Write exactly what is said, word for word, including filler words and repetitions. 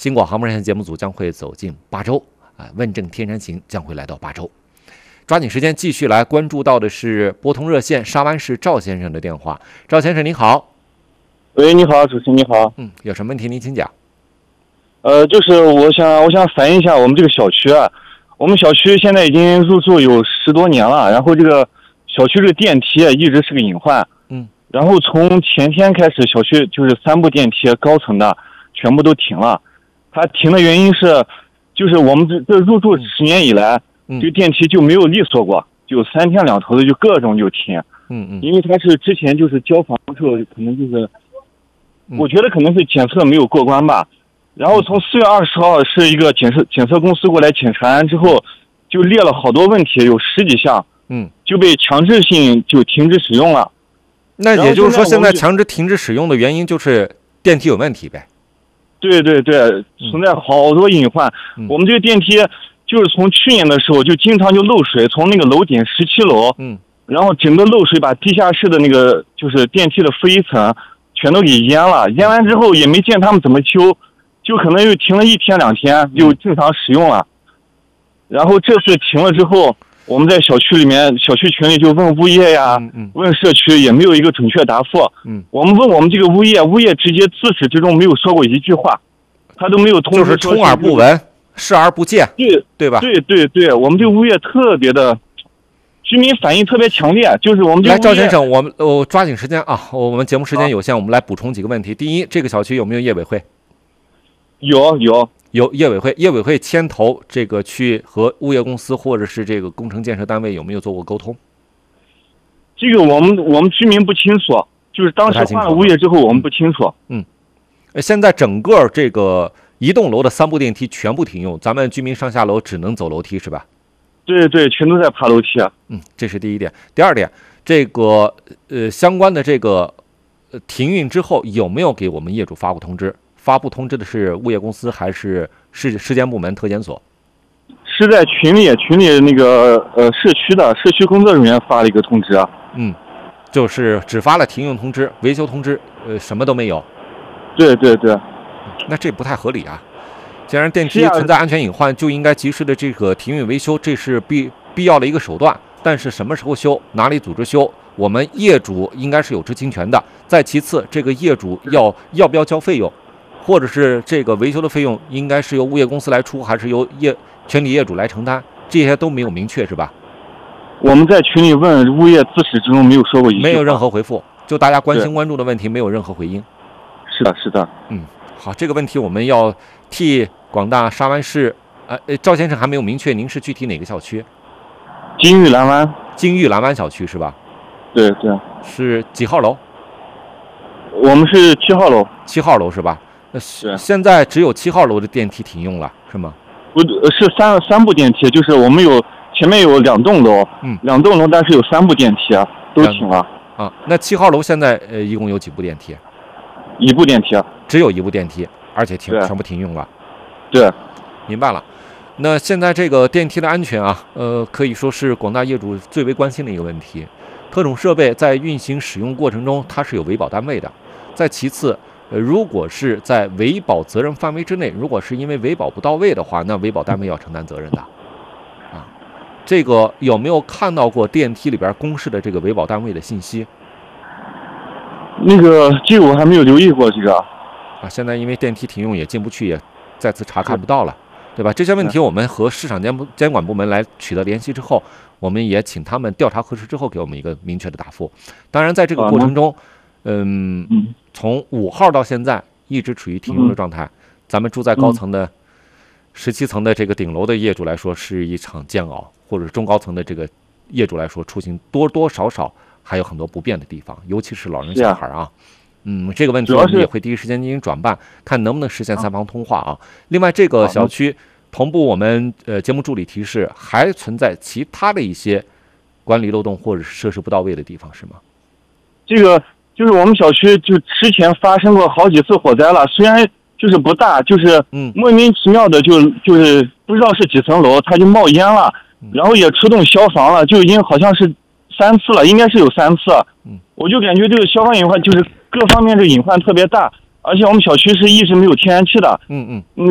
新广航空线节目组将会走进巴州啊，问政天山行将会来到巴州。抓紧时间继续来关注到的是拨通热线沙湾市赵先生的电话。赵先生您好。 喂，你好，主持人你好。 嗯，有什么问题您请讲。 呃，就是我想我想反映一下我们这个小区啊，我们小区现在已经入住有十多年了，然后这个小区这个电梯一直是个隐患。 嗯。 然后从前天开始，小区就是三部电梯高层的全部都停了。它停的原因是，就是我们这这入住十年以来， 嗯、 这个电梯就没有利索过，就三天两头的就各种就停。 嗯嗯。 因为它是之前就是交房的时候可能就是。我觉得可能是检测没有过关吧，然后从四月二十号是一个检测检测公司过来检查完之后，就列了好多问题，有十几项， 嗯，就被强制性就停止使用了。 那也就是说，现在强制停止使用的原因就是电梯有问题呗？ 对对对，存在好多隐患。 嗯、 我们这个电梯就是从去年的时候就经常就漏水，从那个楼顶十七楼， 嗯， 然后整个漏水把地下室的那个就是电梯的负一层。全都给淹了，淹完之后也没见他们怎么修，就可能又停了一天两天，又正常使用了。然后这次停了之后，我们在小区里面、小区群里就问物业呀、 嗯嗯、 问社区，也没有一个准确答复。 嗯， 我们问我们这个物业，物业直接自始至终没有说过一句话，他都没有通知， 就是充耳不闻，视而不见， 对对吧？ 对对对，我们这个物业特别的。居民反应特别强烈，就是我们来赵先生，我们我、哦、抓紧时间啊，我们节目时间有限，我们来补充几个问题。第一，这个小区有没有业委会？ 有有有业委会，业委会牵头这个去和物业公司或者是这个工程建设单位有没有做过沟通？ 这个我们我们居民不清楚，就是当时换了物业之后，我们不清楚。 嗯，现在整个这个一栋楼的三部电梯全部停用，咱们居民上下楼只能走楼梯是吧？ 对对，全都在爬楼梯啊。 嗯，这是第一点。第二点，这个呃相关的这个呃停运之后，有没有给我们业主发过通知？发布通知的是物业公司还是市市监部门特检所？ 是在群里，群里那个呃社区的社区工作人员发了一个通知啊。 嗯，就是只发了停用通知、维修通知，呃，什么都没有。 对对对， 那这不太合理啊。既然电梯存在安全隐患，就应该及时的这个停运维修，这是必必要的一个手段。但是什么时候修，哪里组织修，我们业主应该是有知情权的。再其次，这个业主要要不要交费用，或者是这个维修的费用，应该是由物业公司来出，还是由业全体业主来承担？这些都没有明确，是吧？ 我们在群里问物业，自始至终没有说过一句话， 没有任何回复，就大家关心关注的问题，没有任何回应。 是的，是的。 嗯，好，这个问题我们要替广大沙湾市，呃，赵先生还没有明确，您是具体哪个小区？ 金玉蓝湾。 金玉蓝湾小区是吧？ 对对。 是几号楼？ 我们是七号楼。 七号楼是吧？那是。 现在只有七号楼的电梯停用了，是吗？ 不是三三部电梯，就是我们有前面有两栋楼， 嗯， 两栋楼，但是有三部电梯啊，都停了。 啊，那七号楼现在呃一共有几部电梯？ 一部电梯啊。 只有一部电梯，而且停全部停用了。 对， 明白了。那现在这个电梯的安全啊，呃，可以说是广大业主最为关心的一个问题。各种设备在运行使用过程中，它是有维保单位的。再其次，呃，如果是在维保责任范围之内，如果是因为维保不到位的话，那维保单位要承担责任的。啊，这个有没有看到过电梯里边公示的这个维保单位的信息？ 那个这个我还没有留意过这个。 啊，现在因为电梯停用也进不去，也再次查看不到了，对吧？这些问题我们和市场监监管部门来取得联系之后，我们也请他们调查核实之后，给我们一个明确的答复。当然，在这个过程中，嗯，从五号到现在一直处于停用的状态。咱们住在高层的十七层的这个顶楼的业主来说，是一场煎熬；或者中高层的这个业主来说，出行多多少少还有很多不便的地方，尤其是老人小孩啊。嗯，这个问题我们也会第一时间进行转办，看能不能实现三方通话啊。另外，这个小区同步我们呃节目助理提示，还存在其他的一些管理漏洞或者是设施不到位的地方，是吗？ 这个就是我们小区就之前发生过好几次火灾了，虽然就是不大，就是莫名其妙的就就是不知道是几层楼，它就冒烟了，然后也出动消防了，就已经好像是三次了，应该是有三次。我就感觉这个消防隐患就是各方面这个隐患特别大，而且我们小区是一直没有天然气的。 嗯嗯。